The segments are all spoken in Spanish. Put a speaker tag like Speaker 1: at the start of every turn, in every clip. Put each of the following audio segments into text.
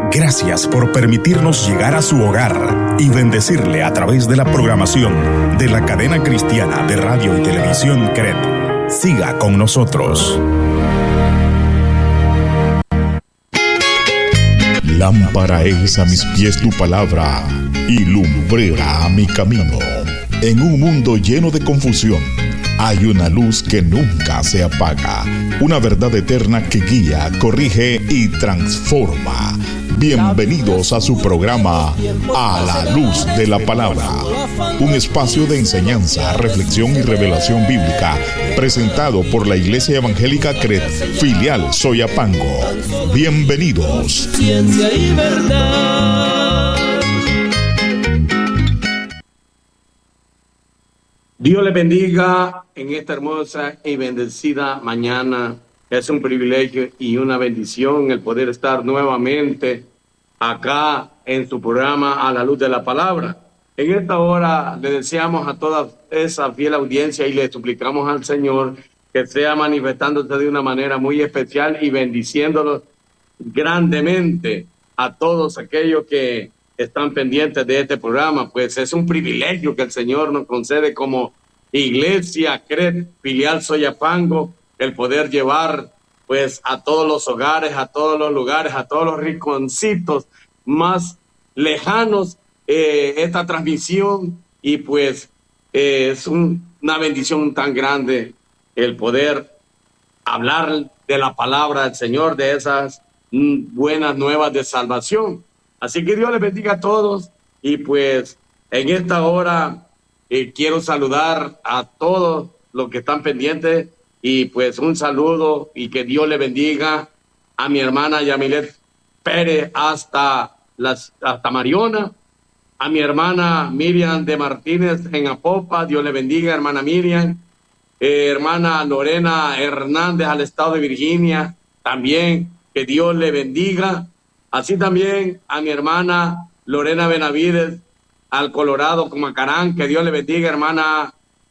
Speaker 1: Gracias por permitirnos llegar a su hogar y bendecirle a través de la programación de la cadena cristiana de radio y televisión CRED. Siga con nosotros.
Speaker 2: Lámpara es a mis pies tu palabra y lumbrera a mi camino. En un mundo lleno de confusión, hay una luz que nunca se apaga, una verdad eterna que guía, corrige y transforma. Bienvenidos a su programa A la Luz de la Palabra, un espacio de enseñanza, reflexión y revelación bíblica, presentado por la Iglesia Evangélica CRED, filial Soyapango. Bienvenidos.
Speaker 3: Ciencia y verdad.
Speaker 4: Dios le bendiga en esta hermosa y bendecida mañana. Es un privilegio y una bendición el poder estar nuevamente acá en su programa A la Luz de la Palabra. En esta hora le deseamos a toda esa fiel audiencia y le suplicamos al Señor que sea manifestándose de una manera muy especial y bendiciéndolos grandemente a todos aquellos que están pendientes de este programa. Pues es un privilegio que el Señor nos concede como Iglesia CRED, filial Soyapango, el poder llevar pues a todos los hogares, a todos los lugares, a todos los rinconcitos más lejanos esta transmisión, y pues es una bendición tan grande el poder hablar de la palabra del Señor, de esas buenas nuevas de salvación. Así que Dios les bendiga a todos, y pues en esta hora quiero saludar a todos los que están pendientes, y pues un saludo y que Dios le bendiga a mi hermana Yamilet Pérez hasta Mariona, a mi hermana Miriam de Martínez en Apopa, Dios le bendiga, hermana Miriam, hermana Lorena Hernández al estado de Virginia, también que Dios le bendiga. Así también a mi hermana Lorena Benavides al Colorado, Cumacarán, que Dios le bendiga, hermana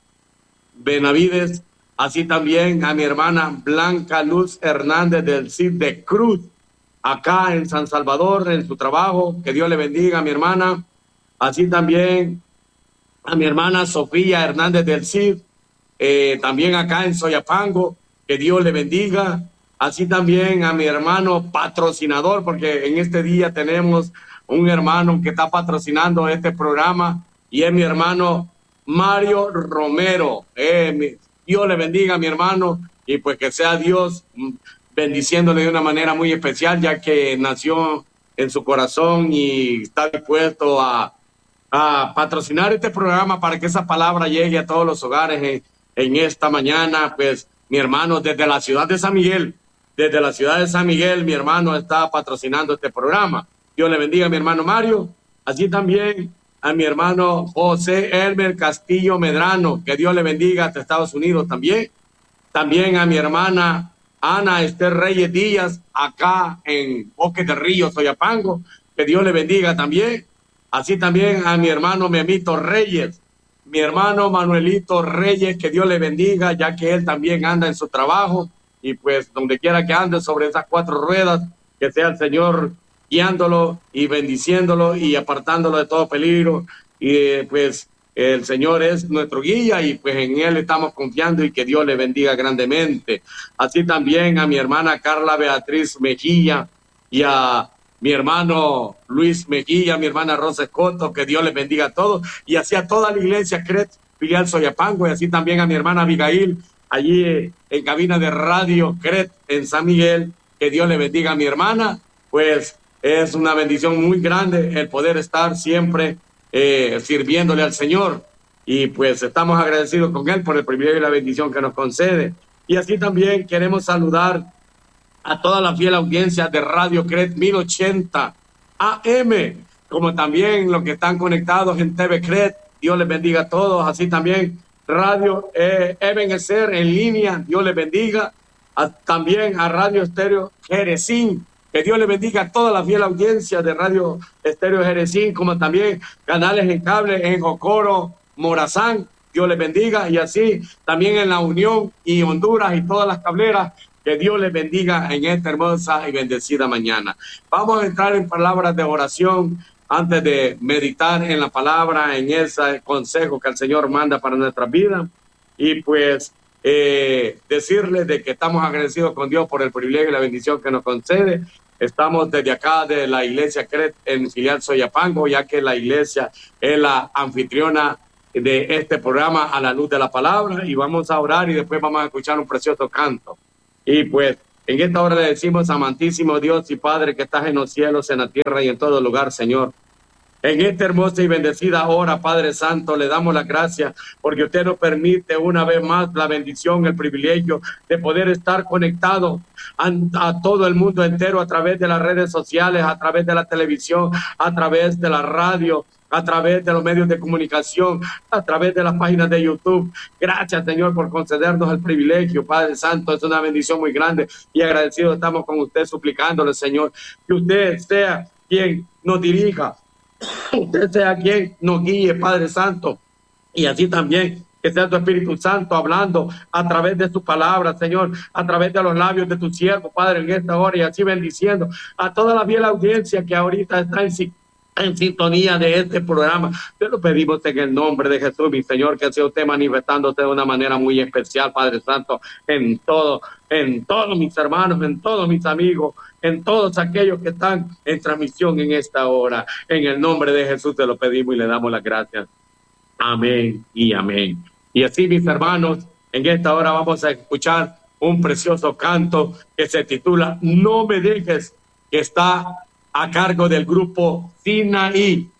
Speaker 4: Benavides. Así también a mi hermana Blanca Luz Hernández del CID de Cruz, acá en San Salvador, en su trabajo, que Dios le bendiga a mi hermana. Así también a mi hermana Sofía Hernández del CID, también acá en Soyapango, que Dios le bendiga. Así también a mi hermano patrocinador, porque en este día tenemos un hermano que está patrocinando este programa, y es mi hermano Mario Romero. Dios le bendiga a mi hermano, y pues que sea Dios bendiciéndole de una manera muy especial, ya que nació en su corazón y está dispuesto a patrocinar este programa para que esa palabra llegue a todos los hogares en esta mañana. Pues mi hermano desde la ciudad de San Miguel, mi hermano está patrocinando este programa. Dios le bendiga a mi hermano Mario. Así también a mi hermano José Elmer Castillo Medrano, que Dios le bendiga hasta Estados Unidos también. También a mi hermana Ana Esther Reyes Díaz, acá en Bosque de Río, Soyapango, que Dios le bendiga también. Así también a mi hermano Memito Reyes, mi hermano Manuelito Reyes, que Dios le bendiga, ya que él también anda en su trabajo, y pues donde quiera que ande sobre esas 4 ruedas, que sea el Señor guiándolo y bendiciéndolo y apartándolo de todo peligro. Y pues el Señor es nuestro guía, y pues en Él estamos confiando, y que Dios le bendiga grandemente. Así también a mi hermana Carla Beatriz Mejía, y a mi hermano Luis Mejía, mi hermana Rosa Escoto, que Dios les bendiga a todos, y así a toda la iglesia CRED, filial Soyapango, y así también a mi hermana Abigail, allí en cabina de radio CRED en San Miguel, que Dios le bendiga a mi hermana. Pues es una bendición muy grande el poder estar siempre sirviéndole al Señor, y pues estamos agradecidos con Él por el privilegio y la bendición que nos concede. Y así también queremos saludar a toda la fiel audiencia de Radio CRED 1080 AM, como también los que están conectados en TV CRED. Dios les bendiga a todos. Así también Radio Ebenezer en línea, Dios les bendiga. También a Radio Estéreo Jerezín, que Dios le bendiga a toda la fiel audiencia de Radio Estéreo Jerezín, como también canales en cable en Jocoro, Morazán, Dios les bendiga. Y así también en La Unión y Honduras y todas las cableras Que Dios les bendiga en esta hermosa y bendecida mañana. Vamos a entrar en palabras de oración antes de meditar en la palabra, en ese consejo que el Señor manda para nuestra vida. Y pues decirles de que estamos agradecidos con Dios por el privilegio y la bendición que nos concede. Estamos desde acá de la iglesia CRET en filial Soyapango, ya que la iglesia es la anfitriona de este programa A la Luz de la Palabra, y vamos a orar y después vamos a escuchar un precioso canto. Y pues en esta hora le decimos: amantísimo Dios y Padre que estás en los cielos, en la tierra y en todo lugar, Señor. En esta hermosa y bendecida hora, Padre Santo, le damos las gracias porque usted nos permite una vez más la bendición, el privilegio de poder estar conectado a todo el mundo entero a través de las redes sociales, a través de la televisión, a través de la radio, a través de los medios de comunicación, a través de las páginas de YouTube. Gracias, Señor, por concedernos el privilegio, Padre Santo. Es una bendición muy grande y agradecidos estamos con usted, suplicándole, Señor, que usted sea quien nos dirija, usted sea quien nos guíe, Padre Santo, y así también que sea tu Espíritu Santo hablando a través de su palabra, Señor, a través de los labios de tu siervo, Padre, en esta hora, y así bendiciendo a toda la fiel audiencia que ahorita está en sintonía de este programa. Te lo pedimos en el nombre de Jesús, mi Señor, que sea usted manifestándose de una manera muy especial, Padre Santo, en todos mis hermanos, en todos mis amigos, en todos aquellos que están en transmisión en esta hora. En el nombre de Jesús te lo pedimos y le damos las gracias. Amén y amén. Y así, mis hermanos, en esta hora vamos a escuchar un precioso canto que se titula No me dejes, que está a cargo del grupo Sinaí.